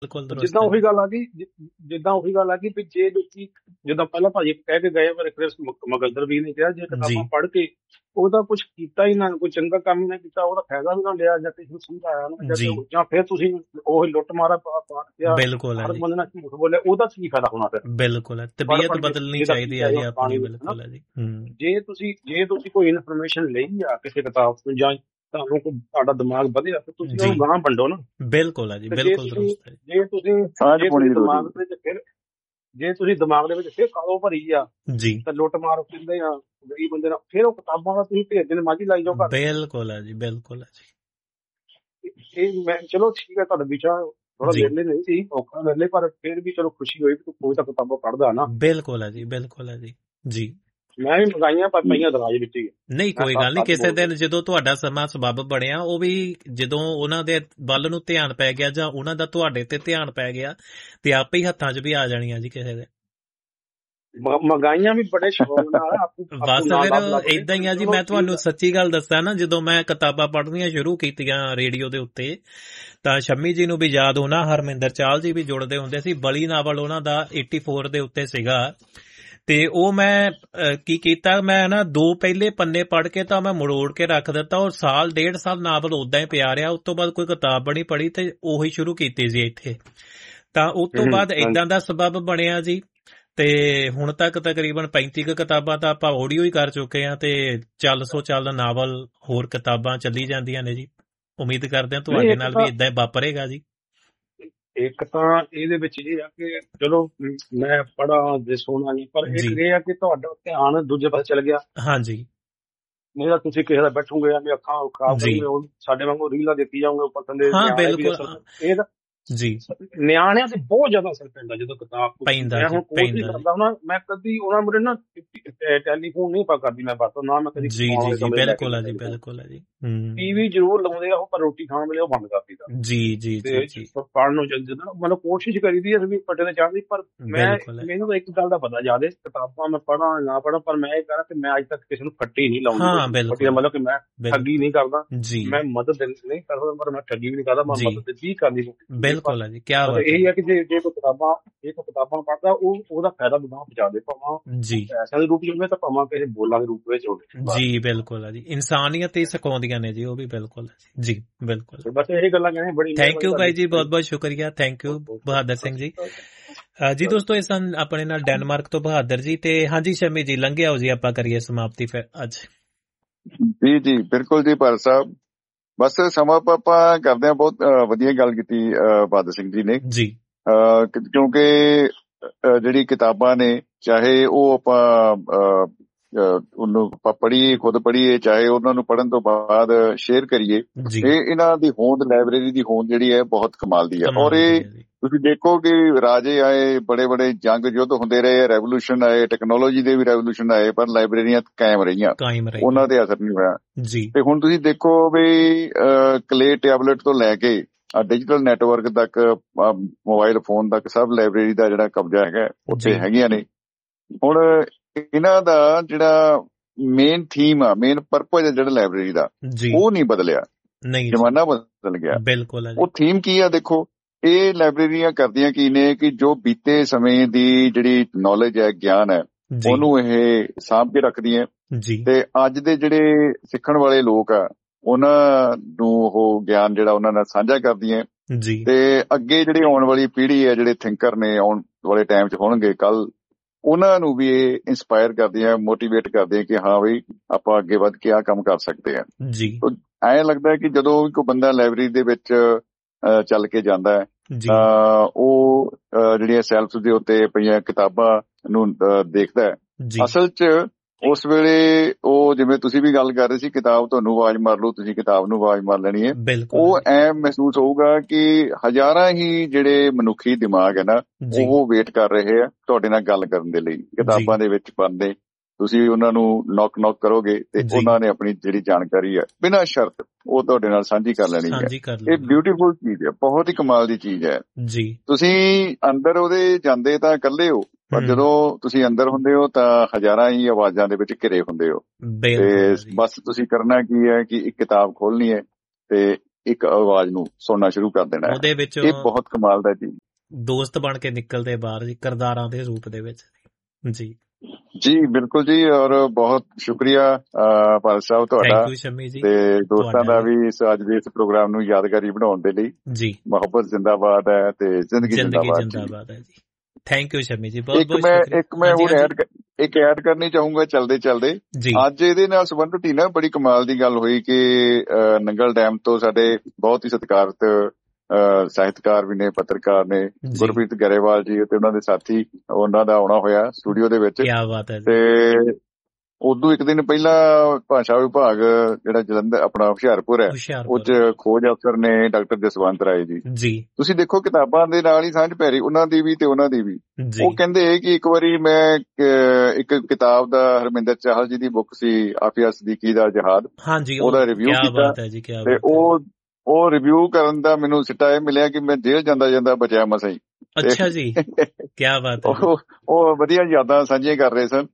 ਬਿਲਕੁਲ ਦਰੁਸਤ ਜਿੱਦਾਂ ਹੈ ਉਹੀ ਜੀ। ਗੱਲ ਆ ਗਈ ਜਿੱਦਾਂ ਉਹੀ ਗੱਲ ਆ ਗਈ ਵੀ ਜੇ ਤੁਸੀਂ ਜਿੱਦਾਂ ਪਹਿਲਾਂ ਭਾਜੀ ਕਹਿ ਕੇ ਗਏ ਪਰ ਕ੍ਰਿਸ ਮਗੰਦਰ ਵੀ ਨੇ ਕਿਹਾ ਜੇ ਕਿਤਾਬਾਂ ਜੀ ਪੜ੍ਹ ਕੇ ਉਹਦਾ ਕੁਝ ਕੀਤਾ ਹੀ ਨਾ, ਕੋਈ ਚੰਗਾ ਕੰਮ ਹੀ ਨਾ ਕੀਤਾ, ਉਹਦਾ ਫਾਇਦਾ ਵੀ ਨਾ ਲਿਆ ਜਾਂ ਕਿਸੇ ਨੂੰ ਸਮਝਾਇਆ ਨਾ ਜੀ ਜਾਂ ਫਿਰ ਤੁਸੀਂ ਉਹ ਲੁੱਟ ਮਾਰਾ ਪਾੜ ਕਿਹਾ, ਬਿਲਕੁਲ ਹੈ ਹਰ ਜੀ। ਬੰਦੇ ਨਾਲ ਝੂਠ ਬੋਲਿਆ, ਉਹਦਾ ਕੀ ਫਾਇਦਾ ਹੋਣਾ ਫਿਰ? ਬਿਲਕੁਲ ਹੈ, ਪੜ੍ਹ ਤਬੀਅਤ ਪੜ੍ਹ ਕੇ ਬਦਲਣੀ ਜਿਹਦਾ ਪੀ ਚਾਹੀਦੀ ਹੈ ਜੀ ਜਾਏਗਾ ਆਪਣੀ, ਪਾਣੀ ਵਿੱਚ ਹਨਾ। ਬਿਲਕੁਲ ਹੈ ਜੀ। ਹੂੰ। ਜੇ ਤੁਸੀਂ ਕੋਈ ਇਨਫੋਰਮੇਸ਼ਨ ਲਈ ਆ ਕਿਸੇ ਕਿਤਾਬ ਤੋਂ ਜਾਂ ਤੁਹਾਨੂੰ ਤੁਹਾਡਾ ਦਿਮਾਗ ਵਧਿਆ ਤੇ ਤੁਸੀਂ ਜੀ ਉਹਨੂੰ ਗਾਹਾਂ ਵੰਡੋ ਨਾ। ਬਿਲਕੁਲ ਹੈ ਜੀ, ਤੇ ਬਿਲਕੁਲ ਦਰੁਸਤ ਹੈ ਜੀ। ਜੇ ਤੁਸੀਂ ਸਾਂਝ ਜੇ ਪਾਉਣੀ ਤੁਸੀਂ ਜ਼ਰੂਰੀ ਦਿਮਾਗ ਦੇ ਵਿੱਚ ਫਿਰ ਜੇ ਤੁਸੀਂ ਦਿਮਾਗ ਦੇ ਵਿੱਚ ਫਿਰ ਕਾਲੋ ਭਰੀ ਆ ਜੀ ਤੇ ਲੁੱਟ ਮਾਰ ਕਹਿੰਦੇ ਆ ਗਰੀਬ ਬੰਦੇ ਨਾਲ, ਫਿਰ ਉਹ ਕਿਤਾਬਾਂ ਦਾ ਤੁਸੀਂ ਭੇਜ ਦੇਣ ਮਾਝੀ ਲਾਈ ਜਾਓ ਘਰ। ਬਿਲਕੁਲ ਹੈ ਜੀ, ਬਿਲਕੁਲ ਹੈ ਜੀ। ਇਹ ਮੈਂ ਚਲੋ ਠੀਕ ਹੈ ਤੁਹਾਡਾ ਵਿਚਾਰ ਥੋੜਾ ਜੀ ਵੇਲੇ ਨਹੀਂ ਸੀ, ਔਖਾ ਵੇਲੇ, ਪਰ ਫਿਰ ਵੀ ਚਲੋ ਖੁਸ਼ੀ ਹੋਈ ਕਿ ਕੋਈ ਤਾਂ ਕਿਤਾਬਾਂ ਪੜ੍ਹਦਾ ਨਾ। ਬਿਲਕੁਲ ਹੈ ਜੀ, ਬਿਲਕੁਲ ਹੈ ਜੀ। ਜੀ ਮੈਂ ਵੀ ਮੰਗਾਈਆਂ ਪਰ ਪਈਆਂ ਦਰਾਜ ਵਿੱਚ ਹੀ। ਨਹੀਂ, ਮੈਂ ਕੋਈ ਗੱਲ ਨਹੀਂ, ਸੱਚ ਕਿਸੇ ਬੋਲਦਾ। ਦਿਨ ਜਦੋਂ ਤੁਹਾਡਾ ਸਮਾਂ ਸਬੱਬ ਬਣਿਆ, ਉਹ ਵੀ ਜਦੋਂ ਉਹਨਾਂ ਦੇ ਵੱਲ ਨੂੰ ਧਿਆਨ ਪੈ ਗਿਆ ਜਾਂ ਉਹਨਾਂ ਦਾ ਤੁਹਾਡੇ ਤੇ ਧਿਆਨ ਪੈ ਗਿਆ ਤੇ ਆਪੇ ਹੀ ਹੱਥਾਂ 'ਚ ਵੀ ਆ ਜਾਣੀਆਂ ਜੀ ਕਿਸੇ ਦੇ। ਮੰਗਾਈਆਂ ਵੀ ਬੜੇ ਸ਼ੌਕ ਨਾਲ ਆਪੂ ਬਸ ਨਾਲ ਫਿਰ ਲੱਭ ਕੇ, ਏਦਾਂ ਹੀ ਆ ਜੀ। ਚਲੋ ਮੈਂ ਠੀਕ ਤੁਹਾਨੂੰ ਆ। ਸੱਚੀ ਗੱਲ ਦੱਸਾਂ ਨਾ, ਜਦੋਂ ਮੈਂ ਕਿਤਾਬਾਂ ਪੜ੍ਹਨੀਆਂ ਸ਼ੁਰੂ ਕੀਤੀਆਂ ਰੇਡੀਓ ਦੇ ਉੱਤੇ, ਤਾਂ ਸ਼ੰਮੀ ਜੀ ਨੂੰ ਵੀ ਯਾਦ ਹੋਣਾ, ਹਰਮਿੰਦਰ ਚਾਲ ਜੀ ਵੀ ਜੁੜਦੇ ਹੁੰਦੇ ਸੀ। ਬਲੀ ਨਾਵਲ ਉਹਨਾਂ ਦਾ 84 ਦੇ ਉੱਤੇ ਸੀਗਾ, ਤੇ ਉਹ ਮੈਂ ਕੀ ਕੀਤਾ, ਮੈਂ ਨਾ 2 ਪਹਿਲੇ ਪੰਨੇ ਪੜ੍ਹ ਕੇ ਤਾਂ ਮੈਂ ਮਰੋੜ ਕੇ ਰੱਖ ਦਿੱਤਾ, ਔਰ ਸਾਲ 1.5 ਸਾਲ ਨਾਵਲ ਉਦਾਂ ਹੀ ਪਿਆ ਰਿਹਾ। ਉਸ ਤੋਂ ਬਾਅਦ ਕੋਈ ਕਿਤਾਬ ਬਣੀ ਪੜ੍ਹੀ ਤੇ ਉਹੀ ਸ਼ੁਰੂ ਕੀਤੀ ਸੀ ਇੱਥੇ। ਤਾਂ ਉਸ ਤੋਂ ਬਾਅਦ ਏਦਾਂ ਦਾ ਸਬੱਬ ਬਣਿਆ ਜੀ, ਤੇ ਹੁਣ ਤੱਕ ਤਕਰੀਬਨ 35 ਕਿਤਾਬਾਂ ਤਾਂ ਆਪਾਂ ਆਡੀਓ ਹੀ ਕਰ ਚੁੱਕੇ ਆ, ਤੇ ਚੱਲ ਨਾਵਲ ਹੋਰ ਕਿਤਾਬਾਂ ਚੱਲੀ ਜਾਂਦੀਆਂ ਨੇ ਜੀ। ਉਮੀਦ ਕਰਦੇ ਹਾਂ ਤੁਹਾਡੇ ਨਾਲ ਵੀ ਏਦਾਂ ਹੀ ਵਾਪਰੇਗਾ ਜੀ। ਇੱਕ ਤਾਂ ਇਹਦੇ ਵਿੱਚ ਇਹ ਆ ਕਿ ਚਲੋ ਮੈਂ ਪੜ੍ਹਾ ਜੇ ਸੋਣਾ ਨਹੀਂ, ਪਰ ਇੱਕ ਇਹ ਆ ਕਿ ਤੁਹਾਡਾ ਧਿਆਨ ਦੂਜੇ ਪਾਸੇ ਚਲ ਗਿਆ। ਹਾਂਜੀ। ਨਹੀਂ ਤਾਂ ਤੁਸੀਂ ਕਿਸੇ ਦਾ ਬੈਠੋਗੇ ਜਾਂ ਅੱਖਾਂ ਖਰਾਬ ਕਰੋਗੇ, ਉਹ ਸਾਡੇ ਵਾਂਗੂ ਰੀਲਾਂ ਦੇਖੀ ਜਾਓਗੇ ਉੱਪਰ ਥੱਲੇ। ਹਾਂ ਨਿਆਣੇ ਵੀ ਬਿਲਕੁਲ ਇਹ ਤਾਂ ਜੀ, ਨਿਆਣਿਆਂ ਤੇ ਬਹੁਤ ਜ਼ਿਆਦਾ ਅਸਰ ਪੈਂਦਾ ਜਦੋਂ ਕਿਤਾਬ ਪੈਂਦਾ ਮੈਂ ਜੀ, ਹੁਣ ਕੋਸ਼ਿਸ਼ ਕਰਦਾ ਹੁਣ ਮੈਂ ਕਦੀ ਉਹਨਾਂ ਮੁਰੇ ਨਾ ਟੈਲੀਫੋਨ ਨਹੀਂ ਕਰਦੀ ਮੈਂ ਵਰਤੋਂ ਨਾ, ਮੈਂ ਕਦੀ ਜੀ ਜੀ ਜੀ ਬਿਲਕੁਲ ਹੈ ਜੀ, ਬਿਲਕੁਲ ਹੈ ਜੀ। ਟੀਵੀ ਜ਼ਰੂਰ ਲਾਉਂਦੇ ਆ ਉਹ, ਪਰ ਰੋਟੀ ਖਾਣ ਵੇਲੇ ਉਹ ਬੰਦ ਕਰ ਦਿੱਤਾ। ਜੀ ਜੀ ਜੀ ਜੀ ਪੜ੍ਹਨ ਨੂੰ ਜਦੋਂ ਮਤਲਬ ਕੋਸ਼ਿਸ਼ ਕਰੀਦੀ ਹੈ ਵੀ ਪੱਟੇ ਤੇ ਚੜ੍ਹਦੀ, ਪਰ ਮੈਨੂੰ ਤਾਂ ਇੱਕ ਗੱਲ ਦਾ ਪਤਾ ਜ਼ਿਆਦਾ, ਕਿਤਾਬਾਂ ਮੈਂ ਪੜ੍ਹਾਂ ਨਾ ਪੜ੍ਹਾਂ, ਪਰ ਮੈਂ ਇਹ ਕਹਾਂ ਕਿ ਮੈਂ ਅੱਜ ਤੱਕ ਕਿਸੇ ਨੂੰ ਫੱਟੀ ਨਹੀਂ ਲਾਉਂਦੀ। ਫੱਟੀ ਦਾ ਮਤਲਬ ਕਿ ਮੈਂ ਠੱਗੀ ਨਹੀਂ ਕਰਦਾ, ਮੈਂ ਮਦਦ ਨਹੀਂ ਕਰਦਾ, ਪਰ ਮੈਂ ਠੱਗੀ ਵੀ ਨਹੀਂ ਕਰਦਾ, ਮੈਂ ਮਦਦ ਵੀ ਕਰਨੀ। ਬਿਲਕੁਲ ਹੈ ਜੀ, ਕੀ ਬਾਤ ਹੈ। ਇਹ ਹੈ ਕਿ ਜੇ ਕੋਈ ਕਿਤਾਬਾਂ ਪੜ੍ਹਦਾ ਉਹਦਾ ਫਾਇਦਾ ਵੀ ਨਾ ਪਹੁੰਚਾ ਦੇ, ਭਾਵੇਂ ਜੀ ਪੈਸਿਆਂ ਦੇ ਰੂਪ ਚ ਹੋਵੇ ਤਾਂ ਭਾਵੇਂ ਕਿਸੇ ਬੋਲਾਂ ਦੇ ਰੂਪ ਵਿੱਚ ਹੋਵੇ। ਜੀ ਬਿਲਕੁਲ ਹੈ ਜੀ, ਇਨਸਾਨੀਅਤ ਹੀ ਸਿਖਾਉਂਦੀਆਂ ਨੇ ਜੀ ਉਹ ਵੀ। ਬਿਲਕੁਲ ਹੈ ਜੀ, ਬਿਲਕੁਲ। ਬਸ ਇਹ ਗੱਲਾਂ ਕਹਿੰਦੇ ਬੜੀ। ਥੈਂਕ ਯੂ ਭਾਈ ਜੀ, ਬਹੁਤ ਬਹੁਤ ਸ਼ੁਕਰੀਆ। Thank you Bahadur Singh ji. ਜੀ ਦੋਸਤੋ, ਇਹ ਸਨ ਆਪਣੇ ਨਾਲ ਡੈਨਮਾਰਕ ਤੋਂ ਬਹਾਦਰ ਜੀ। ਤੇ ਹਾਂਜੀ ਸ਼ਮੀ ਜੀ, ਲੰਘੇ ਆਓ ਜੀ, ਆਪਾਂ ਕਰੀਏ ਸਮਾਪਤੀ ਫਿਰ ਅੱਜ। ਜੀ ਜੀ ਬਿਲਕੁਲ ਜੀ ਭਾਰਤ ਸਾਹਿਬ, ਬਸ ਸਮਾਂ ਆਪਾਂ ਕਰਦੇ ਹਾਂ। ਬਹੁਤ ਵਧੀਆ ਗੱਲ ਕੀਤੀ ਬਹਾਦਰ ਸਿੰਘ ਜੀ ਨੇ ਜੀ, ਕਿਉਂਕਿ ਜਿਹੜੀ ਕਿਤਾਬਾਂ ਨੇ, ਚਾਹੇ ਉਹ ਆਪਾਂ ਉਹਨੂੰ ਆਪਾਂ ਪੜ੍ਹੀਏ, ਖੁਦ ਪੜ੍ਹੀਏ, ਚਾਹੇ ਉਹਨਾਂ ਨੂੰ ਪੜ੍ਹਨ ਤੋਂ ਬਾਅਦ ਸ਼ੇਅਰ ਕਰੀਏ, ਇਹਨਾਂ ਦੀ ਹੋਂਦ, ਲਾਇਬ੍ਰੇਰੀ ਦੀ ਹੋਂਦ ਜਿਹੜੀ ਹੈ ਬਹੁਤ ਕਮਾਲ ਦੀ ਹੈ। ਔਰ ਇਹ ਤੁਸੀਂ ਦੇਖੋ ਕਿ ਰਾਜੇ ਆਏ, ਬੜੇ ਬੜੇ ਜੰਗ ਯੁੱਧ ਹੁੰਦੇ ਰਹੇ, ਰੈਵੋਲੂਸ਼ਨ ਆਏ, ਟੈਕਨੋਲੋਜੀ ਦੇ ਵੀ ਰੈਵੋਲੂਸ਼ਨ ਆਏ, ਪਰ ਲਾਇਬ੍ਰੇਰੀਆਂ ਕਾਇਮ ਰਹੀਆਂ, ਉਹਨਾਂ ਤੇ ਅਸਰ ਨਹੀਂ ਹੋਇਆ। ਤੇ ਹੁਣ ਤੁਸੀਂ ਦੇਖੋ ਵੀ ਕਲੇ ਟੈਬਲੇਟ ਤੋਂ ਲੈ ਕੇ ਡਿਜੀਟਲ ਨੈਟਵਰਕ ਤੱਕ, ਮੋਬਾਈਲ ਫੋਨ ਤੱਕ, ਸਭ ਲਾਇਬ੍ਰੇਰੀ ਦਾ ਜਿਹੜਾ ਕਬਜ਼ਾ ਹੈਗਾ ਉੱਥੇ ਹੈਗੀਆਂ ਨੇ। ਹੁਣ ਇਹਨਾਂ ਦਾ ਜਿਹੜਾ ਮੇਨ ਥੀਮ ਆ, ਮੇਨ ਪਰਪਸ ਹੈ ਜਿਹੜਾ ਲਾਇਬ੍ਰੇਰੀ ਦਾ, ਉਹ ਨਹੀਂ ਬਦਲਿਆ, ਜ਼ਮਾਨਾ ਬਦਲ ਗਿਆ। ਉਹ ਥੀਮ ਕੀ ਆ ਦੇਖੋ, ਇਹ ਲਾਇਬ੍ਰੇਰੀਆਂ ਕਰਦੀਆਂ ਕੀ ਨੇ ਕਿ ਜੋ ਬੀਤੇ ਸਮੇਂ ਦੀ ਜਿਹੜੀ ਨੌਲੇਜ ਹੈ, ਗਿਆਨ ਹੈ, ਉਹਨੂੰ ਇਹ ਸਾਂਭ ਕੇ ਰੱਖਦੀਆਂ, ਤੇ ਅੱਜ ਦੇ ਜਿਹੜੇ ਸਿੱਖਣ ਵਾਲੇ ਲੋਕ ਆ ਉਹਨਾਂ ਨੂੰ ਉਹ ਗਿਆਨ ਜਿਹੜਾ ਉਹਨਾਂ ਨਾਲ ਸਾਂਝਾ ਕਰਦੀਆਂ, ਤੇ ਅੱਗੇ ਜਿਹੜੀ ਆਉਣ ਵਾਲੀ ਪੀੜ੍ਹੀ ਹੈ, ਜਿਹੜੇ ਥਿੰਕਰ ਨੇ ਆਉਣ ਵਾਲੇ ਟਾਈਮ 'ਚ ਹੋਣਗੇ ਕੱਲ, ਉਹਨਾਂ ਨੂੰ ਵੀ ਇਹ ਇੰਸਪਾਇਰ ਕਰਦੀਆਂ, ਮੋਟੀਵੇਟ ਕਰਦੀਆਂ ਕਿ ਹਾਂ ਬਈ ਆਪਾਂ ਅੱਗੇ ਵੱਧ ਕੇ ਆਹ ਕੰਮ ਕਰ ਸਕਦੇ ਹਾਂ। ਐਂ ਲੱਗਦਾ ਕਿ ਜਦੋਂ ਵੀ ਕੋਈ ਬੰਦਾ ਲਾਇਬ੍ਰੇਰੀ ਦੇ ਵਿੱਚ ਚੱਲ ਕੇ ਜਾਂਦਾ ਹੈ ਤਾਂ ਉਹ ਜਿਹੜੀਆਂ ਸੈਲਫ ਦੇ ਉੱਤੇ ਪਈਆਂ ਕਿਤਾਬਾਂ ਨੂੰ ਦੇਖਦਾ ਹੈ। ਅਸਲ 'ਚ ਉਸ ਵੇਲੇ ਉਹ, ਜਿਵੇਂ ਤੁਸੀਂ ਵੀ ਗੱਲ ਕਰ ਰਹੇ ਸੀ, ਕਿਤਾਬ ਤੁਹਾਨੂੰ ਆਵਾਜ਼ ਮਾਰ ਲਓ, ਤੁਸੀਂ ਕਿਤਾਬ ਨੂੰ ਆਵਾਜ਼ ਮਾਰ ਲੈਣੀ ਹੈ। ਉਹ ਐਂ ਮਹਿਸੂਸ ਹੋਊਗਾ ਕਿ ਹਜ਼ਾਰਾਂ ਹੀ ਜਿਹੜੇ ਮਨੁੱਖੀ ਦਿਮਾਗ ਹੈ ਨਾ, ਉਹ ਵੇਟ ਕਰ ਰਹੇ ਆ ਤੁਹਾਡੇ ਨਾਲ ਗੱਲ ਕਰਨ ਦੇ ਲਈ। ਕਿਤਾਬਾਂ ਦੇ ਵਿੱਚ ਪੜ੍ਹਦੇ ਤੁਸੀਂ ਉਹਨਾਂ ਨੂੰ ਨੌਕ ਕਰੋਗੇ ਤੇ ਉਹਨਾਂ ਨੇ ਆਪਣੀ ਜਿਹੜੀ ਜਾਣਕਾਰੀ ਹੈ ਬਿਨਾਂ ਸ਼ਰਤ ਉਹ ਤੁਹਾਡੇ ਨਾਲ ਸਾਂਝੀ ਕਰ ਲੈਣੀ ਹੈ। ਇਹ ਬਿਊਟੀਫੁਲ ਚੀਜ਼ ਹੈ, ਬਹੁਤ ਹੀ ਕਮਾਲ ਦੀ ਚੀਜ਼ ਹੈ। ਤੁਸੀਂ ਅੰਦਰ ਉਹਦੇ ਜਾਂਦੇ ਤਾਂ ਇਕੱਲੇ ਹੋ, ਪਰ ਜਦੋਂ ਤੁਸੀਂ ਅੰਦਰ ਹੁੰਦੇ ਹੋ ਤਾਂ ਹਜ਼ਾਰਾਂ ਹੀ ਆਵਾਜ਼ਾਂ ਦੇ ਵਿੱਚ ਘਿਰੇ ਹੁੰਦੇ ਹੋ। ਤੇ ਬਸ ਤੁਸੀਂ ਕਰਨਾ ਕੀ ਹੈ ਕਿ ਇੱਕ ਕਿਤਾਬ ਖੋਲਣੀ ਹੈ ਤੇ ਇੱਕ ਆਵਾਜ਼ ਨੂੰ ਸੁਣਨਾ ਸ਼ੁਰੂ ਕਰ ਦੇਣਾ ਹੈ। ਉਹਦੇ ਵਿੱਚ ਇਹ ਬਹੁਤ ਕਮਾਲ ਦਾ ਜੀ, ਦੋਸਤ ਬਣ ਕੇ ਨਿਕਲਦੇ ਬਾਹਰ ਜੀ, ਕਿਰਦਾਰਾਂ ਦੇ ਰੂਪ ਦੇ ਵਿੱਚ ਜੀ। ਜੀ ਬਿਲਕੁਲ ਜੀ, ਔਰ ਬਹੁਤ ਸ਼ੁਕਰੀਆ ਭਾਰਤ ਸਾਹਿਬ ਤੁਹਾਡਾ ਤੇ ਦੋਸਤਾਂ ਦਾ ਵੀ ਅੱਜ ਦੇ ਇਸ ਪ੍ਰੋਗਰਾਮ ਨੂੰ ਯਾਦਗਾਰੀ ਬਣਾਉਣ ਦੇ ਲਈ ਜੀ। ਮੁਹੱਬਤ ਜ਼ਿੰਦਾਬਾਦ ਹੈ ਤੇ ਜ਼ਿੰਦਗੀ ਜ਼ਿੰਦਾਬਾਦ ਹੈ ਜੀ। ਥੈਂਕ ਯੂ ਸ਼ਮੀ ਜੀ, ਬਹੁਤ ਬਹੁਤ ਇੱਕ ਮੈਂ ਹੁਣ ਐਡ ਕਰਨੀ ਚਾਹੂੰਗਾ ਚਲਦੇ ਅੱਜ ਇਹਦੇ ਨਾਲ ਸੰਬੰਧਿਤ ਹੀ ਨਾ ਬੜੀ ਕਮਾਲ ਦੀ ਗੱਲ ਹੋਈ ਕਿ ਨੰਗਲ ਡੈਮ ਤੋਂ ਸਾਡੇ ਬਹੁਤ ਹੀ ਸਤਿਕਾਰਤ ਸਾਹਿਤਕਾਰ ਵੀ ਨੇ, ਪੱਤਰਕਾਰ ਨੇ, ਗੁਰਪ੍ਰੀਤ ਗਰੇਵਾਲ ਜੀ ਤੇ ਉਹਨਾਂ ਦੇ ਸਾਥੀ, ਉਹਨਾਂ ਦਾ ਆਉਣਾ ਹੋਇਆ ਸਟੂਡੀਓ ਦੇ ਵਿੱਚ। ਤੇ ਉਦੋਂ ਇੱਕ ਦਿਨ ਪਹਿਲਾਂ ਭਾਸ਼ਾ ਵਿਭਾਗ ਜਿਹੜਾ ਜਲੰਧਰ ਆਪਣਾ ਹੁਸ਼ਿਆਰਪੁਰ ਹੈ, ਉਹ 'ਚ ਖੋਜ ਅਫਸਰ ਨੇ ਡਾਕਟਰ ਜਸਵੰਤ ਰਾਏ ਜੀ। ਤੁਸੀਂ ਦੇਖੋ ਕਿਤਾਬਾਂ ਦੇ ਨਾਲ ਹੀ ਸਾਂਝ ਪੈ ਰਹੀ ਉਹਨਾਂ ਦੀ ਵੀ ਤੇ ਉਹਨਾਂ ਦੀ ਵੀ। ਉਹ ਕਹਿੰਦੇ ਕਿ ਇੱਕ ਵਾਰੀ ਮੈਂ ਇੱਕ ਕਿਤਾਬ ਦਾ ਹਰਮਿੰਦਰ ਚਾਹਲ ਜੀ ਦੀ ਬੁੱਕ ਸੀ ਆਫੀਆ ਸਦੀਕੀ ਦਾ ਜਹਾਦ, ਉਹਦਾ ਰਿਵਿਊ ਕੀਤਾ ਤੇ ਉਹ ਰਿਵਿਊ ਕਰਨ ਦਾ ਮੈਨੂੰ ਸਿੱਟਾ ਇਹ ਮਿਲਿਆ ਕਿ ਮੈਂ ਜੇਲ੍ਹ ਜਾਂਦਾ ਬਚਿਆ ਮਸਾਂ ਹੀ। ਅੱਛਾ ਜੀ, ਕੀ ਬਾਤ ਹੈ। ਉਹ ਵਧੀਆ ਯਾਦਾਂ ਸਾਂਝੀਆਂ ਕਰ ਰਹੇ ਸਨ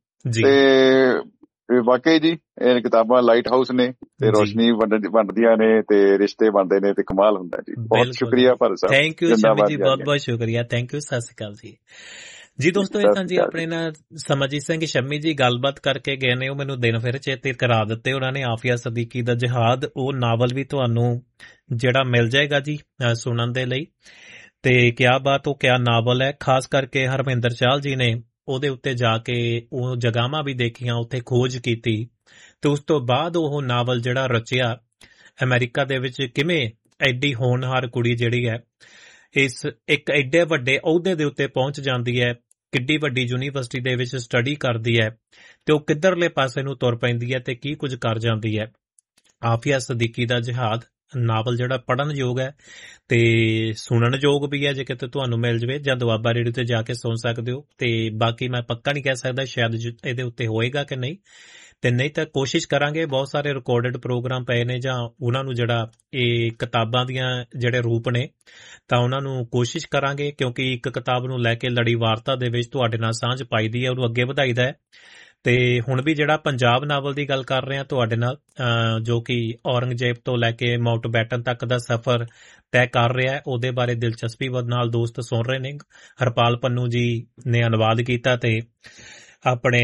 ਤੇ ਵਾਕਈ ਜੀ ਇਹ ਕਿਤਾਬਾਂ ਲਾਈਟ ਹਾਊਸ ਨੇ ਤੇ ਰੋਸ਼ਨੀ ਵੰਡਦੀਆਂ ਨੇ ਤੇ ਰਿਸ਼ਤੇ ਬਣਦੇ ਨੇ ਤੇ ਕਮਾਲ ਹੁੰਦਾ ਜੀ। ਬਹੁਤ ਸ਼ੁਕਰੀਆ ਭਾਰਤ ਸਾਹਿਬ, ਥੈਂਕ ਯੂ ਸ਼ਮੀ ਜੀ, ਬਹੁਤ ਬਹੁਤ ਸ਼ੁਕਰੀਆ, ਥੈਂਕ ਯੂ, ਸਤਿ ਸ਼੍ਰੀ ਅਕਾਲ ਜੀ। ਜੀ ਦੋਸਤੋ, ਇਹ ਤਾਂ ਜੀ ਆਪਣੇ ਨਾਲ ਸਮਰਜੀਤ ਸਿੰਘ ਸ਼ਮੀ ਜੀ ਗੱਲਬਾਤ ਕਰਕੇ ਗਏ ਨੇ, ਉਹ ਮੈਨੂੰ ਦਿਨ ਫਿਰ ਚੇਤੇ ਕਰਾ ਦਿੱਤੇ ਉਹਨਾਂ ਨੇ। ਆਫੀਆ ਸਦੀਕੀ ਦਾ ਜਹਾਦ, ਉਹ ਨਾਵਲ ਵੀ ਤੁਹਾਨੂੰ ਜਿਹੜਾ ਮਿਲ ਜਾਏਗਾ ਜੀ ਸੁਣਨ ਦੇ ਲਈ। ਤੇ ਕਿਆ ਬਾਤ, ਉਹ ਕਿਆ ਨਾਵਲ ਹੈ। ਖਾਸ ਕਰਕੇ ਹਰਮਿੰਦਰ ਚਾਹਲ ਜੀ ਨੇ ਉਹਦੇ ਉੱਤੇ ਜਾ ਕੇ ਉਹ ਜਗ੍ਹਾਵਾਂ ਵੀ ਦੇਖੀਆਂ, ਉੱਥੇ ਖੋਜ ਕੀਤੀ ਤੇ ਉਸ ਤੋਂ ਬਾਅਦ ਉਹ ਨਾਵਲ ਜਿਹੜਾ ਰਚਿਆ। ਅਮਰੀਕਾ ਦੇ ਵਿੱਚ ਕਿਵੇਂ ਐਡੀ ਹੋਣਹਾਰ ਕੁੜੀ ਜਿਹੜੀ ਹੈ ਇਸ ਇੱਕ ਐਡੇ ਵੱਡੇ ਅਹੁਦੇ ਦੇ ਉੱਤੇ ਪਹੁੰਚ ਜਾਂਦੀ ਹੈ, ਕਿੱਡੀ ਵੱਡੀ ਯੂਨੀਵਰਸਿਟੀ ਦੇ ਵਿੱਚ ਸਟੱਡੀ ਕਰਦੀ ਹੈ ਤੇ ਉਹ ਕਿੱਧਰਲੇ ਪਾਸੇ ਨੂੰ ਤੁਰ ਪੈਂਦੀ ਹੈ ਤੇ ਕੀ ਕੁਝ ਕਰ ਜਾਂਦੀ ਹੈ। ਆਫੀਆ ਸਦੀਕੀ ਦਾ ਜਹਾਦ ਨਾਵਲ ਜਿਹੜਾ ਪੜ੍ਹਨ ਯੋਗ ਹੈ ਤੇ ਸੁਣਨ ਯੋਗ ਵੀ ਹੈ। ਜੇ ਕਿਤੇ ਤੁਹਾਨੂੰ ਮਿਲ ਜਾਵੇ ਜਾਂ ਦੁਆਬਾ ਰੇਡੀਓ ਤੇ ਜਾ ਕੇ ਸੁਣ ਸਕਦੇ ਹੋ। ਤੇ ਬਾਕੀ ਮੈਂ ਪੱਕਾ ਨਹੀਂ ਕਹਿ ਸਕਦਾ ਸ਼ਾਇਦ ਇਹਦੇ ਉੱਤੇ ਹੋਏਗਾ ਕਿ ਨਹੀਂ, ਤੇ ਨਹੀਂ ਤਾਂ ਕੋਸ਼ਿਸ਼ ਕਰਾਂਗੇ। ਬਹੁਤ ਸਾਰੇ ਰਿਕਾਰਡਡ ਪ੍ਰੋਗਰਾਮ ਪਏ ਨੇ ਜਾਂ ਉਹਨਾਂ ਨੂੰ ਜਿਹੜਾ ਇਹ ਕਿਤਾਬਾਂ ਦੀਆਂ ਜਿਹੜੇ ਰੂਪ ਨੇ ਤਾਂ ਉਹਨਾਂ ਨੂੰ ਕੋਸ਼ਿਸ਼ ਕਰਾਂਗੇ, ਕਿਉਂਕਿ ਇੱਕ ਕਿਤਾਬ ਨੂੰ ਲੈ ਕੇ ਲੜੀ ਵਾਰਤਾ ਦੇ ਵਿੱਚ ਤੁਹਾਡੇ ਨਾਲ ਸਾਂਝ ਪਾਈਦੀ ਹੈ, ਉਹਨੂੰ ਅੱਗੇ ਵਧਾਈਦਾ ਹੈ। ਤੇ ਹੁਣ ਵੀ ਜਿਹੜਾ ਪੰਜਾਬ ਨਾਵਲ ਦੀ ਗੱਲ ਕਰ ਰਹੇ ਹਾਂ ਤੁਹਾਡੇ ਨਾਲ, ਜੋ ਕਿ ਔਰੰਗਜ਼ੇਬ ਤੋਂ ਲੈ ਕੇ ਮਾਊਂਟਬੈਟਨ ਤੱਕ ਦਾ ਸਫ਼ਰ ਤੈਅ ਕਰ ਰਿਹਾ ਹੈ, ਉਹਦੇ ਬਾਰੇ ਦਿਲਚਸਪੀ ਨਾਲ ਦੋਸਤ ਸੁਣ ਰਹੇ ਨੇ। ਹਰਪਾਲ ਪੰਨੂ ਜੀ ਨੇ ਅਨੁਵਾਦ ਕੀਤਾ ਤੇ ਆਪਣੇ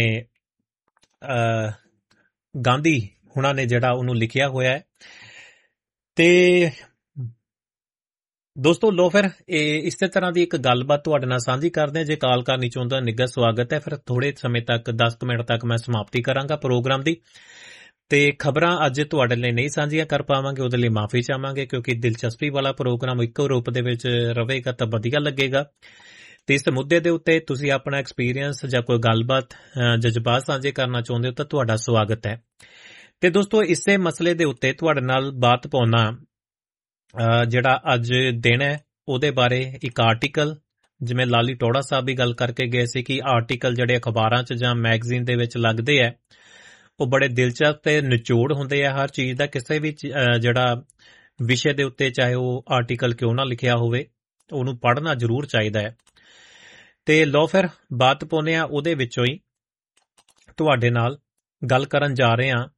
ਗਾਂਧੀ ਹੁਣਾਂ ਨੇ ਜਿਹੜਾ ਉਹਨੂੰ ਲਿਖਿਆ ਹੋਇਆ ਹੈ। ਤੇ ਦੋਸਤੋ ਲੋ ਫਿਰ ਇਸੇ ਤਰ੍ਹਾਂ ਦੀ ਇੱਕ ਗੱਲਬਾਤ ਤੁਹਾਡੇ ਨਾਲ ਸਾਂਝੀ ਕਰਦੇ ਹਾਂ। ਜੇ ਕਾਲ ਕਰਨੀ ਚਾਹੁੰਦਾ ਨਿੱਘਾ ਸਵਾਗਤ ਹੈ। ਫਿਰ ਥੋੜੇ ਸਮੇਂ ਤੱਕ 10 ਮਿੰਟ ਤੱਕ ਮੈਂ ਸਮਾਪਤੀ ਕਰਾਂਗਾ ਪ੍ਰੋਗਰਾਮ ਦੀ ਤੇ ਖਬਰਾਂ ਅੱਜ ਤੁਹਾਡੇ ਲਈ ਨਹੀਂ ਸਾਂਝੀਆਂ ਕਰ ਪਾਵਾਂਗੇ, ਉਹਦੇ ਲਈ ਮਾਫੀ ਚਾਹਾਂਗੇ, ਕਿਉਂਕਿ ਦਿਲਚਸਪੀ ਵਾਲਾ ਪ੍ਰੋਗਰਾਮ ਇੱਕੋ ਰੂਪ ਦੇ ਵਿੱਚ ਰਹੇਗਾ ਤਾਂ ਵਧੀਆ ਲੱਗੇਗਾ। ਤੇ ਇਸ ਮੁੱਦੇ ਦੇ ਉੱਤੇ ਤੁਸੀਂ ਆਪਣਾ ਐਕਸਪੀਰੀਅੰਸ ਜਾਂ ਕੋਈ ਗੱਲਬਾਤ ਜਜ਼ਬਾਤ ਸਾਂਝੇ ਕਰਨਾ ਚਾਹੁੰਦੇ ਹੋ ਤਾਂ ਤੁਹਾਡਾ ਸਵਾਗਤ ਹੈ। ਤੇ ਦੋਸਤੋ ਇਸੇ ਮਸਲੇ ਦੇ ਉੱਤੇ ਤੁਹਾਡੇ ਨਾਲ ਬਾਤ ਪਾਉਣਾ ਜਿਹੜਾ ਅੱਜ ਦਿਨ ਹੈ ਉਹਦੇ ਬਾਰੇ ਇੱਕ ਆਰਟੀਕਲ, ਜਿਵੇਂ ਲਾਲੀ ਟੋੜਾ ਸਾਹਿਬ ਵੀ ਗੱਲ ਕਰਕੇ ਗਏ ਸੀ ਕਿ ਆਰਟੀਕਲ ਜਿਹੜੇ ਅਖਬਾਰਾਂ 'ਚ ਜਾਂ ਮੈਗਜ਼ੀਨ ਦੇ ਵਿੱਚ ਲੱਗਦੇ ਹੈ ਉਹ ਬੜੇ ਦਿਲਚਸਪ ਤੇ ਨਿਚੋੜ ਹੁੰਦੇ ਆ ਹਰ ਚੀਜ਼ ਦਾ, ਕਿਸੇ ਵੀ ਜਿਹੜਾ ਵਿਸ਼ੇ ਦੇ ਉੱਤੇ, ਚਾਹੇ ਉਹ ਆਰਟੀਕਲ ਕਿਉਂ ਨਾ ਲਿਖਿਆ ਹੋਵੇ, ਉਹਨੂੰ ਪੜ੍ਹਨਾ ਜ਼ਰੂਰ ਚਾਹੀਦਾ ਹੈ। ਤੇ ਲਓ ਫਿਰ ਬਾਤ ਪਾਉਂਦੇ ਆ ਉਹਦੇ ਵਿੱਚੋਂ ਹੀ ਤੁਹਾਡੇ ਨਾਲ ਗੱਲ ਕਰਨ ਜਾ ਰਹੇ ਹਾਂ।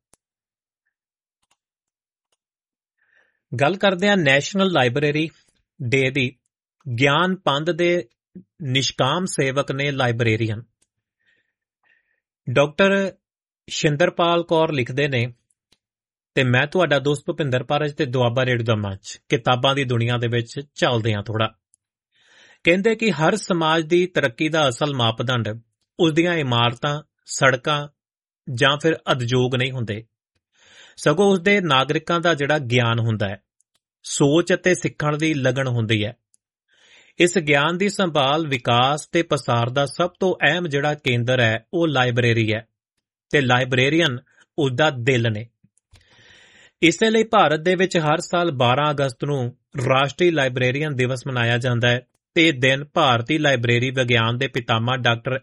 ਗੱਲ ਕਰਦੇ ਹਾਂ ਨੈਸ਼ਨਲ ਲਾਇਬ੍ਰੇਰੀ ਡੇ ਦੀ। ਗਿਆਨ ਪੰਧ ਦੇ ਨਿਸ਼ਕਾਮ ਸੇਵਕ ਨੇ ਲਾਇਬ੍ਰੇਰੀਅਨ ਡਾਕਟਰ ਸ਼ਿੰਦਰਪਾਲ ਕੌਰ ਲਿਖਦੇ ਨੇ, ਤੇ ਮੈਂ ਤੁਹਾਡਾ ਦੋਸਤ ਭੁਪਿੰਦਰ ਪਾਰਜ ਤੇ ਦੁਆਬਾ ਰੇਡੀਓ ਦਾ ਮੰਚ ਕਿਤਾਬਾਂ ਦੀ ਦੁਨੀਆ ਦੇ ਵਿੱਚ ਚੱਲਦੇ ਹਾਂ ਥੋੜਾ। ਕਹਿੰਦੇ ਕਿ ਹਰ ਸਮਾਜ ਦੀ ਤਰੱਕੀ ਦਾ ਅਸਲ ਮਾਪਦੰਡ ਉਸ ਦੀਆਂ ਇਮਾਰਤਾਂ, ਸੜਕਾਂ ਜਾਂ ਫਿਰ ਉਦਯੋਗ ਨਹੀਂ ਹੁੰਦੇ, ਸਗੋਂ ਉਸਦੇ ਨਾਗਰਿਕਾਂ ਦਾ ਜਿਹੜਾ ਗਿਆਨ ਹੁੰਦਾ ਹੈ, ਸੋਚ ਅਤੇ ਸਿੱਖਣ ਦੀ ਲਗਨ ਹੁੰਦੀ ਹੈ। ਇਸ ਗਿਆਨ ਦੀ ਸੰਭਾਲ, ਵਿਕਾਸ ਤੇ ਪਸਾਰ ਦਾ ਸਭ ਤੋਂ ਅਹਿਮ ਜਿਹੜਾ ਕੇਂਦਰ ਹੈ ਉਹ ਲਾਇਬ੍ਰੇਰੀ ਹੈ ਤੇ ਲਾਇਬ੍ਰੇਰੀਅਨ ਉਸਦਾ ਦਿਲ ਨੇ। ਇਸੇ ਲਈ ਭਾਰਤ ਦੇ ਵਿੱਚ ਹਰ ਸਾਲ 12 ਅਗਸਤ ਨੂੰ ਰਾਸ਼ਟਰੀ ਲਾਇਬ੍ਰੇਰੀਅਨ ਦਿਵਸ ਮਨਾਇਆ ਜਾਂਦਾ ਹੈ ਤੇ ਇਹ ਦਿਨ ਭਾਰਤੀ ਲਾਇਬ੍ਰੇਰੀ ਵਿਗਿਆਨ ਦੇ ਪਿਤਾਮਾ ਡਾਕਟਰ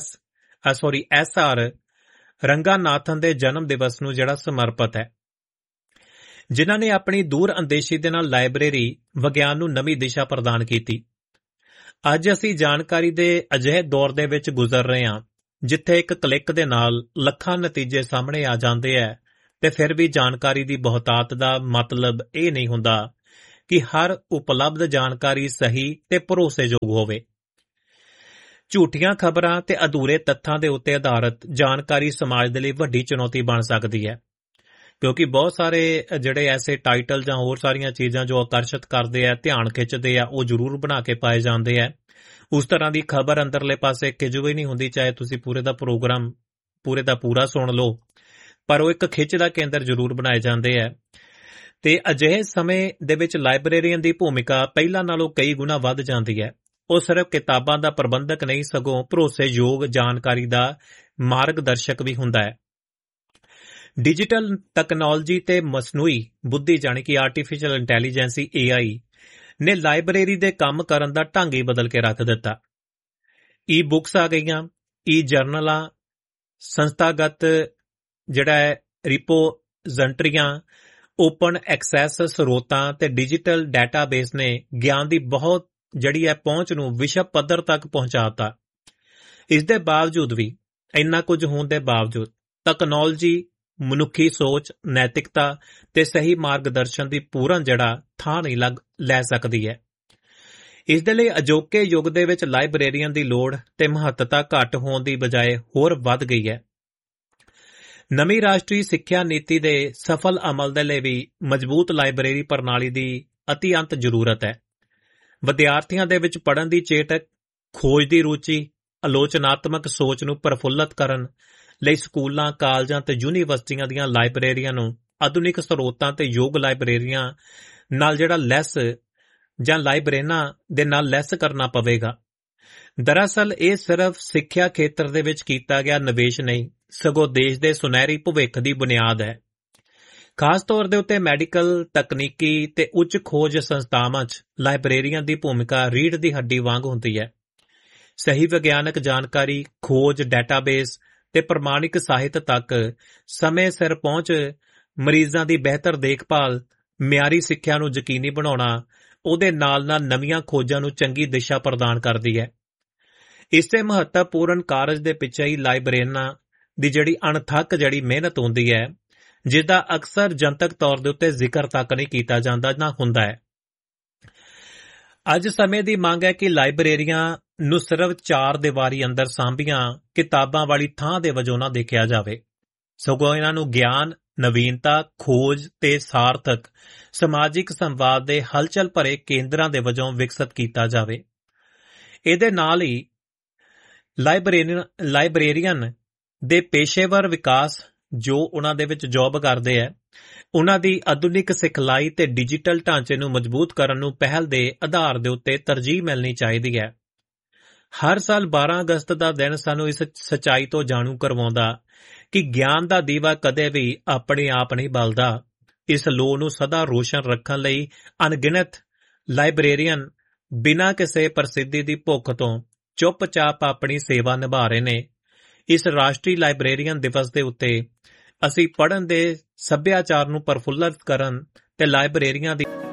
SR ਰੰਗਾਨਾਥਨ ਦੇ ਜਨਮ ਦਿਵਸ ਨੂੰ ਜਿਹੜਾ ਸਮਰਪਿਤ ਹੈ, ਜਿਨ੍ਹਾਂ ਨੇ ਆਪਣੀ ਦੂਰ ਅੰਦੇਸ਼ੀ ਦੇ ਨਾਲ ਲਾਇਬ੍ਰੇਰੀ ਵਿਗਿਆਨ ਨੂੰ ਨਵੀਂ ਦਿਸ਼ਾ ਪ੍ਰਦਾਨ ਕੀਤੀ। ਅੱਜ ਅਸੀਂ ਜਾਣਕਾਰੀ ਦੇ ਅਜਿਹੇ ਦੌਰ ਦੇ ਵਿੱਚ ਗੁਜ਼ਰ ਰਹੇ ਹਾਂ ਜਿੱਥੇ ਇੱਕ ਕਲਿੱਕ ਦੇ ਨਾਲ ਲੱਖਾਂ ਨਤੀਜੇ ਸਾਹਮਣੇ ਆ ਜਾਂਦੇ ਹੈ ਤੇ ਫਿਰ ਵੀ ਜਾਣਕਾਰੀ ਦੀ ਬਹੁਤਾਤ ਦਾ ਮਤਲਬ ਇਹ ਨਹੀਂ ਹੁੰਦਾ ਕਿ ਹਰ ਉਪਲਬਧ ਜਾਣਕਾਰੀ ਸਹੀ ਤੇ ਭਰੋਸੇਯੋਗ ਹੋਵੇ। ਝੂਠੀਆਂ ਖਬਰਾਂ ਤੇ ਅਧੂਰੇ ਤੱਥਾਂ ਦੇ ਉੱਤੇ ਆਧਾਰਿਤ ਜਾਣਕਾਰੀ ਸਮਾਜ ਦੇ ਲਈ ਵੱਡੀ ਚੁਣੌਤੀ ਬਣ ਸਕਦੀ ਹੈ, ਕਿਉਂਕਿ ਬਹੁਤ ਸਾਰੇ ਜਿਹੜੇ ਐਸੇ ਟਾਈਟਲ ਜਾਂ ਹੋਰ ਸਾਰੀਆਂ ਚੀਜ਼ਾਂ ਜੋ ਆਕਰਸ਼ਿਤ ਕਰਦੇ ਆ, ਧਿਆਨ ਖਿੱਚਦੇ ਆ, ਉਹ ਜ਼ਰੂਰ ਬਣਾ ਕੇ ਪਾਏ ਜਾਂਦੇ ਆ। ਉਸ ਤਰ੍ਹਾਂ ਦੀ ਖਬਰ ਅੰਦਰਲੇ ਪਾਸੇ ਖਿਜੂ ਹੀ ਨਹੀਂ ਹੁੰਦੀ, ਚਾਹੇ ਤੁਸੀਂ ਪੂਰੇ ਦਾ ਪ੍ਰੋਗਰਾਮ ਪੂਰੇ ਦਾ ਪੂਰਾ ਸੁਣ ਲਓ, ਪਰ ਉਹ ਇੱਕ ਖਿੱਚ ਦਾ ਕੇਂਦਰ ਜ਼ਰੂਰ ਬਣਾਏ ਜਾਂਦੇ ਆ। ਤੇ ਅਜਿਹੇ ਸਮੇਂ ਦੇ ਵਿੱਚ ਲਾਇਬ੍ਰੇਰੀਅਨ ਦੀ ਭੂਮਿਕਾ ਪਹਿਲਾਂ ਨਾਲੋਂ ਕਈ ਗੁਣਾ ਵੱਧ ਜਾਂਦੀ ਹੈ। ਉਹ ਸਿਰਫ ਕਿਤਾਬਾਂ ਦਾ ਪ੍ਰਬੰਧਕ ਨਹੀਂ, ਸਗੋਂ ਭਰੋਸੇਯੋਗ ਜਾਣਕਾਰੀ ਦਾ ਮਾਰਗਦਰਸ਼ਕ ਵੀ ਹੁੰਦਾ ਹੈ। ਡਿਜੀਟਲ ਤਕਨਾਲੋਜੀ ਤੇ ਮਸਨੂਈ ਬੁੱਧੀ ਜਾਣੀ ਕਿ ਆਰਟੀਫੀਸ਼ੀਅਲ ਇੰਟੈਲੀਜੈਂਸ AI ਨੇ ਲਾਇਬ੍ਰੇਰੀ ਦੇ ਕੰਮ ਕਰਨ ਦਾ ਢੰਗ ਹੀ ਬਦਲ ਕੇ ਰੱਖ ਦਿੱਤਾ। ਈ ਬੁੱਕਸ ਆ ਗਈਆਂ, ਈ ਜਰਨਲਾਂ, ਸੰਸਥਾਗਤ ਜਿਹੜਾ ਹੈ ਰਿਪੋਜ਼ਿਟਰੀਆਂ, ਓਪਨ ਐਕਸੈਸ ਸਰੋਤਾਂ ਤੇ ਡਿਜੀਟਲ ਡਾਟਾਬੇਸ ਨੇ ਗਿਆਨ ਦੀ ਬਹੁਤ ਜਿਹੜੀ ਹੈ ਪਹੁੰਚ ਨੂੰ ਵਿਸ਼ਵ ਪੱਧਰ ਤੱਕ ਪਹੁੰਚਾਤਾ। ਇਸ ਦੇ ਬਾਵਜੂਦ ਵੀ, ਇੰਨਾ ਕੁਝ ਹੋਣ ਦੇ ਬਾਵਜੂਦ, ਤਕਨਾਲੋਜੀ ਮਨੁੱਖੀ ਸੋਚ, ਨੈਤਿਕਤਾ ਤੇ ਸਹੀ ਮਾਰਗਦਰਸ਼ਨ ਦੀ ਪੂਰਨ ਜੜਾ ਥਾਂ ਨਹੀਂ ਲੈ ਸਕਦੀ ਹੈ। ਇਸ ਦੇ ਲਈ ਅਜੋਕੇ ਯੁੱਗ ਦੇ ਵਿੱਚ ਲਾਇਬ੍ਰੇਰੀਅਨ ਦੀ ਲੋੜ ਤੇ ਮਹੱਤਤਾ ਘੱਟ ਹੋਣ ਦੀ ਬਜਾਏ ਹੋਰ ਵੱਧ ਗਈ ਹੈ। ਨਵੀਂ ਰਾਸ਼ਟਰੀ ਸਿੱਖਿਆ ਨੀਤੀ ਦੇ ਸਫਲ ਅਮਲ ਦੇ ਲਈ ਵੀ ਮਜ਼ਬੂਤ ਲਾਇਬ੍ਰੇਰੀ ਪ੍ਰਣਾਲੀ ਦੀ ਅਤਿਅੰਤ ਜ਼ਰੂਰਤ ਹੈ। ਵਿਦਿਆਰਥੀਆਂ ਦੇ ਵਿੱਚ ਪੜ੍ਹਨ ਦੀ ਚੇਤਕ, ਖੋਜ ਦੀ ਰੁਚੀ, ਆਲੋਚਨਾਤਮਕ ਸੋਚ ਨੂੰ ਪ੍ਰਫੁੱਲਤ ਕਰਨ ਲਈ ਸਕੂਲਾਂ, ਕਾਲਜਾਂ ਤੇ ਯੂਨੀਵਰਸਿਟੀਆਂ ਦੀਆਂ ਲਾਇਬ੍ਰੇਰੀਆਂ ਨੂੰ ਆਧੁਨਿਕ ਸਰੋਤਾਂ ਤੇ ਯੋਗ ਲਾਇਬ੍ਰੇਰੀਆਂ ਨਾਲ ਜਿਹੜਾ ਲੈਸ ਜਾਂ ਲਾਇਬ੍ਰੇਰੀਆਂ ਦੇ ਨਾਲ ਲੈਸ ਕਰਨਾ ਪਵੇਗਾ। ਦਰਅਸਲ ਇਹ ਸਿਰਫ ਸਿੱਖਿਆ ਖੇਤਰ ਦੇ ਵਿੱਚ ਕੀਤਾ ਗਿਆ ਨਿਵੇਸ਼ ਨਹੀਂ, ਸਗੋਂ ਦੇਸ਼ ਦੇ ਸੁਨਹਿਰੀ ਭਵਿੱਖ ਦੀ ਬੁਨਿਆਦ ਹੈ। ਖਾਸ ਤੌਰ ਦੇ ਉੱਤੇ ਮੈਡੀਕਲ, ਤਕਨੀਕੀ ਤੇ ਉੱਚ ਖੋਜ ਸੰਸਥਾਵਾਂ 'ਚ ਲਾਇਬ੍ਰੇਰੀਆਂ ਦੀ ਭੂਮਿਕਾ ਰੀੜ੍ਹ ਦੀ ਹੱਡੀ ਵਾਂਗ ਹੁੰਦੀ ਹੈ। ਸਹੀ ਵਿਗਿਆਨਕ ਜਾਣਕਾਰੀ, ਖੋਜ, ਡਾਟਾਬੇਸ ਤੇ ਪ੍ਰਮਾਣਿਕ ਸਾਹਿਤ ਤੱਕ ਸਮੇਂ ਸਿਰ ਪਹੁੰਚ, ਮਰੀਜ਼ਾਂ ਦੀ ਬਿਹਤਰ ਦੇਖਭਾਲ, ਮਿਆਰੀ ਸਿੱਖਿਆ ਨੂੰ ਯਕੀਨੀ ਬਣਾਉਣਾ, ਉਹਦੇ ਨਾਲ-ਨਾਲ ਨਵੀਆਂ ਖੋਜਾਂ ਨੂੰ ਚੰਗੀ ਦਿਸ਼ਾ ਪ੍ਰਦਾਨ ਕਰਦੀ ਹੈ। ਇਸੇ ਮਹੱਤਵਪੂਰਨ ਕਾਰਜ ਦੇ ਪਿੱਛੇ ਹੀ ਲਾਇਬ੍ਰੇਰੀਆਂ ਦੀ ਜਿਹੜੀ ਅਣਥੱਕ ਜਿਹੜੀ ਮਿਹਨਤ ਹੁੰਦੀ ਹੈ, ਜਿਸਦਾ ਅਕਸਰ ਜਨਤਕ ਤੌਰ ਦੇ ਉੱਤੇ ਜ਼ਿਕਰ ਤੱਕ ਨਹੀਂ ਕੀਤਾ ਜਾਂਦਾ ਨਾ ਹੁੰਦਾ ਹੈ। ਅੱਜ ਸਮੇਂ ਦੀ ਮੰਗ ਹੈ ਕਿ ਲਾਇਬ੍ਰੇਰੀਆਂ ਨੂੰ ਸਿਰਫ ਚਾਰ ਦੀਵਾਰੀ ਅੰਦਰ ਸਾਂਭੀਆਂ ਕਿਤਾਬਾਂ ਵਾਲੀ ਥਾਂ ਦੇ ਵਜੋਂ ਨਾ ਦੇਖਿਆ ਜਾਵੇ, ਸਗੋਂ ਇਹਨਾਂ ਨੂੰ ਗਿਆਨ, ਨਵੀਨਤਾ, ਖੋਜ ਤੇ ਸਾਰਥਕ ਸਮਾਜਿਕ ਸੰਵਾਦ ਦੇ ਹਲਚਲ ਭਰੇ ਕੇਂਦਰਾਂ ਦੇ ਵਜੋਂ ਵਿਕਸਿਤ ਕੀਤਾ ਜਾਵੇ। ਇਹਦੇ ਨਾਲ ਹੀ ਲਾਇਬ੍ਰੇਰੀਅਨ ਦੇ ਪੇਸ਼ੇਵਰ ਵਿਕਾਸ, ਜੋ ਉਹਨਾਂ ਦੇ ਵਿੱਚ ਜੌਬ ਕਰਦੇ ਹੈ, ਉਹਨਾਂ ਦੀ ਆਧੁਨਿਕ ਸਿਖਲਾਈ ਤੇ ਡਿਜੀਟਲ ਢਾਂਚੇ ਨੂੰ ਮਜ਼ਬੂਤ ਕਰਨ ਨੂੰ ਪਹਿਲ ਦੇ ਆਧਾਰ ਦੇ ਉੱਤੇ ਤਰਜੀਹ ਮਿਲਣੀ ਚਾਹੀਦੀ ਹੈ। ਹਰ ਸਾਲ 12 ਅਗਸਤ ਦਾ ਦਿਨ ਸਾਨੂੰ ਇਸ ਸੱਚਾਈ ਤੋਂ ਜਾਣੂ ਕਰਵਾਉਂਦਾ ਕਿ ਗਿਆਨ ਦਾ ਦੀਵਾ ਕਦੇ ਵੀ ਆਪਣੇ ਆਪ ਨਹੀਂ ਬਲਦਾ। ਇਸ ਲੋ ਨੂੰ ਸਦਾ ਰੋਸ਼ਨ ਰੱਖਣ ਲਈ ਅਣਗਿਣਤ ਲਾਇਬ੍ਰੇਰੀਅਨ ਬਿਨਾਂ ਕਿਸੇ ਪ੍ਰਸਿੱਧੀ ਦੀ ਭੁੱਖ ਤੋਂ ਚੁੱਪਚਾਪ ਆਪਣੀ ਸੇਵਾ ਨਿਭਾ ਰਹੇ ਨੇ। ਇਸ ਰਾਸ਼ਟਰੀ ਲਾਇਬ੍ਰੇਰੀਅਨ ਦਿਵਸ ਦੇ ਉੱਤੇ ਅਸੀਂ ਪੜ੍ਹਨ ਦੇ ਸੱਭਿਆਚਾਰ ਨੂੰ ਪ੍ਰਫੁੱਲਤ ਕਰਨ ਤੇ ਲਾਇਬ੍ਰੇਰੀਆਂ ਦੀ